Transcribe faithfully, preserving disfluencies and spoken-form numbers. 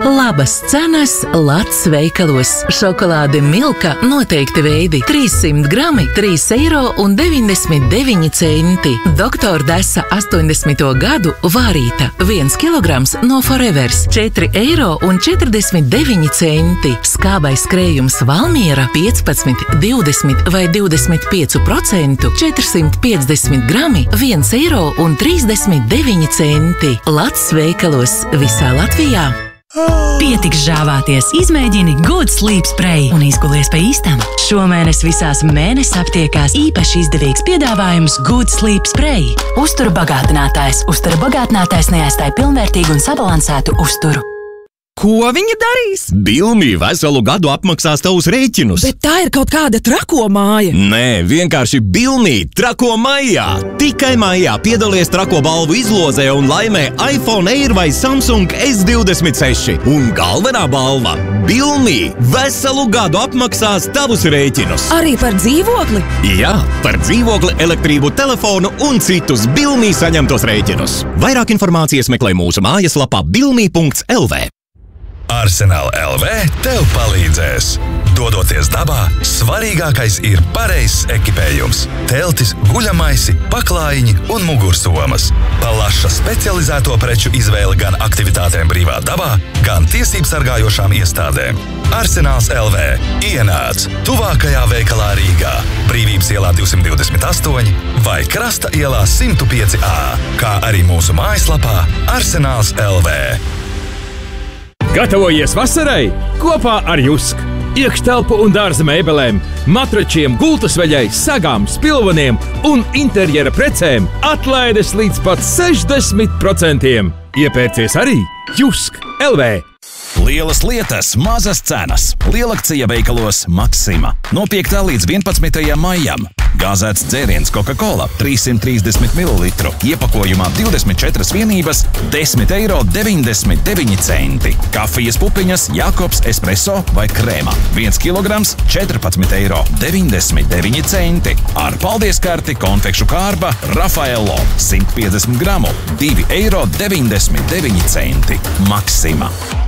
Labas cenas Lats veikalos. Šokolāde Milka noteikti veidi trīssimt grami, trīs eiro un deviņdesmit deviņi centi. Doktor Desa astoņdesmito gadu vārīta, viens kilograms no Forevers, četri eiro un četrdesmit deviņi centi. Skābais krējums Valmiera piecpadsmit, divdesmit vai divdesmit piecu procentu, četrsimt piecdesmit grami, viens eiro un trīsdesmit deviņi centi. Lats veikalos visā Latvijā. Pietiks žāvāties, izmēģini Good Sleep Spray un izgulies pa īstam. Šomēnes visās mēnesa aptiekās īpaši izdevīgs piedāvājums Good Sleep Spray. Uzturu bagātinātājs. Uzturu bagātinātājs neaizstāj pilnvērtīgu un sabalansētu uzturu. Ko viņi darīs? Bilmī veselu gadu apmaksās tavus rēķinus. Bet tā ir kaut kāda trako māja. Nē, vienkārši Bilmī trako maijā. Tikai maijā piedalies trako balvu izlozē un laimē iPhone Air vai Samsung S divdesmit seši. Un galvenā balva – Bilmī veselu gadu apmaksās tavus rēķinus. Arī par dzīvokli? Jā, par dzīvokli, elektrību, telefonu un citus Bilmī saņemtos rēķinus. Vairāk informācijas meklē mūsu mājaslapā bilmī punkts l v. Arsenal L V tev palīdzēs. Dodoties dabā, svarīgākais ir pareizs ekipējums. Teltis, guļamaisi, paklājiņi un mugursomas. Plaša specializēto preču izvēle gan aktivitātēm brīvā dabā, gan tiesību sargājošām iestādēm. Arsenāls L V. Ienāc tuvākajā veikalā Rīgā, Brīvības ielā divsimt divdesmit astoņi vai Krasta ielā simt pieci A, kā arī mūsu mājaslapā Arsenāls L V. Gatavojies vasarai kopā ar Jusk! Iekštelpu un dārza mēbelēm, matračiem, gultasveļai, sagām, spilvaniem un interjera precēm atlaides līdz pat sešdesmit procentiem. Iepērcies arī Jusk L V. Lielas lietas, mazas cenas. Lielakcija veikalos Maxima. No piektā līdz vienpadsmitajam maijam. Gāzēts dzēriens Coca-Cola trīssimt trīsdesmit mililitru. Iepakojumā divdesmit četras vienības, desmit eiro deviņdesmit deviņi centi. Kafijas pupiņas Jakobs espresso vai krēma. viens kilograms četrpadsmit eiro deviņdesmit deviņi centi. Ar paldies karti konfekšu kārba Rafaello simt piecdesmit gramu, divi eiro deviņdesmit deviņi centi. Maxima.